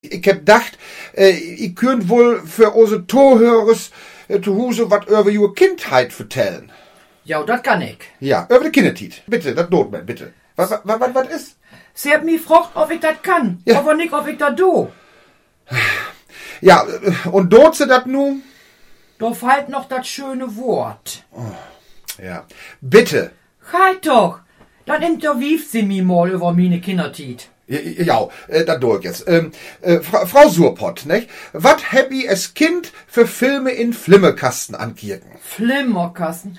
Ich hab gedacht, ich könnt wohl für unsere Tohörers zu Hause wat über ihre Kindheit vertellen. Ja, das kann ich. Ja, über die Kindertit. Bitte, das Notman, bitte. Was ist? Sie hat mich gefragt, ob ich das kann, Ja. aber nicht, ob ich das do. Ja, und dort sie das nun? Da fällt noch das schöne Wort. Ja. Bitte. Halt doch, dann interviewt sie mich mal über meine Kindertit. Ja, das durch jetzt. Frau Surpott, nicht? Was hab ich als Kind für Filme in Flimmerkasten ankirken? Flimmerkasten.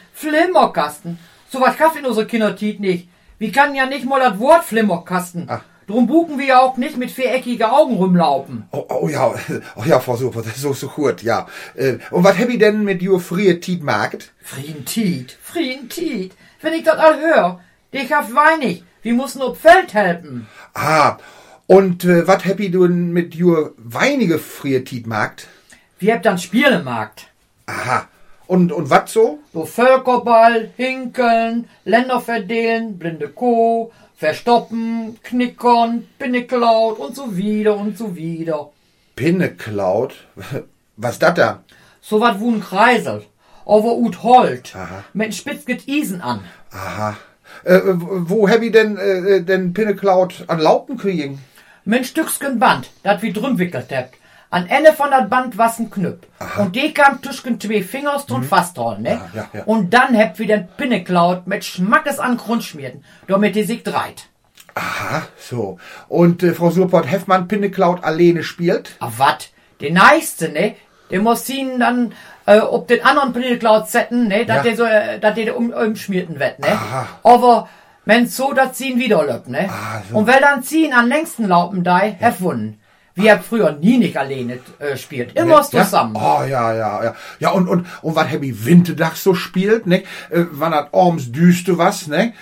So was kauft in unsere Kindertit nicht. Wir kann ja nicht mal das Wort Flimmerkasten. Ach. Drum buchen wir ja auch nicht mit viereckigen Augen rumlaufen. Oh ja, Frau Surpott, das ist so gut, ja. Und was hab ich denn mit your frie Tiet market? Frien Tiet. Wenn ich das all hör, dich haft weinig. Wir mussten auf Feld helfen. Ah, und was hab ich denn mit your weinige frie Tiet markt? Wir habt dann Spielemarkt. Aha. Und was so? So Völkerball, Hinkeln, Länder verdelen, blinde Kuh, verstoppen, knickern, Pinneklaut und so wieder und so wieder. Pinneklaut? Was dat da? So wat wie ein Kreisel. Over ut Holt. Aha. Mit spitzget Isen an. Aha. Wo hab ich denn Pinneklaut an Laupen kriegen? Mit ein Stückchen Band, dat wie drum wickelt habt. An Ende von dat Band was ein Knüpp. Aha. Und die kam zwischen zwei Fingers und fasthollen, ne? Ja. Und dann habt wir den Pinneklaut mit Schmackes an Grund schmieren, damit die sich dreht. Aha, so. Und Frau Surpott, heft man Pinneklaut alleine spielt? Ah, wat? Der nächste, ne? Der muss ihn dann, ob den anderen Pinneklaut setzen, ne? Ja. Dass der umschmierten wird, ne? Aha. Aber, wenn so, dat ziehen wieder löp, ne? Ah, so. Und weil dann ziehen an längsten Laupen da, erfunden. Wir haben früher nie nicht alleine spielt. Immer zusammen. Oh, ja. Ja, und was hab ich Wintertag so spielt, ne? Wann hat abends düste was, ne?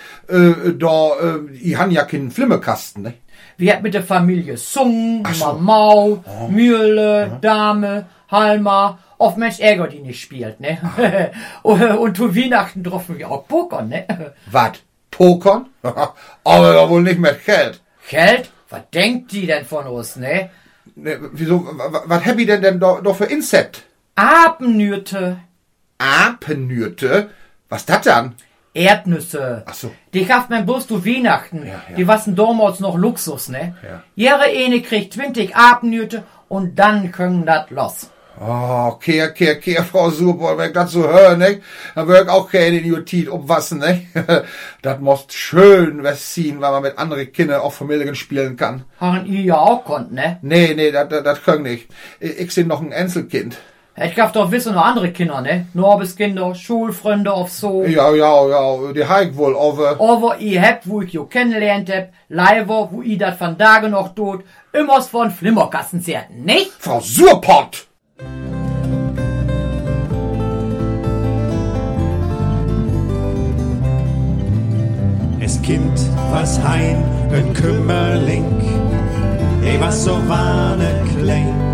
Ich han ja keinen Flimmerkasten, ne? Wir haben mit der Familie Sung, Ach so. Mau, Mühle, Dame, Halma. Oft Mensch Ärger, die nicht spielt, ne? Und zu Weihnachten troffen wir auch Poker, ne? Wat? Pokern? Aber ja wohl nicht mehr Geld. Geld? Was denkt die denn von uns, ne? Ne, wieso, was hab ich denn doch für Insept? Apennürte, Apenürte? Was dat dann? Erdnüsse. Ach so. Die kauft man bloß zu Weihnachten. Ja. Die wassen damals noch Luxus, ne? Ja. Jere eine kriegt 20 Apennürte und dann können dat los. Oh, kehr, Frau Surpott, wenn ich das so höre, ne? Dann würd ich auch keine Idiotit umwassen, ne? Das muss schön wegziehen, weil man mit anderen Kindern auch Familien spielen kann. Haben ihr ja auch konnt, ne? Nee, das kann nicht. Ich bin noch ein Einzelkind. Ich gab doch wissen noch andere Kinder, ne? Norbeskinder, Schulfreunde auf so. Ja, die hab ich wohl, Aber ihr habt, wo ich jo kennengelernt hab, Leiber, wo ihr dat von Tage noch tut, immer von Flimmerkasten zerten, nicht? Frau Surpott! Es kimmt was heim, ein Kümmerling, was so warne klein.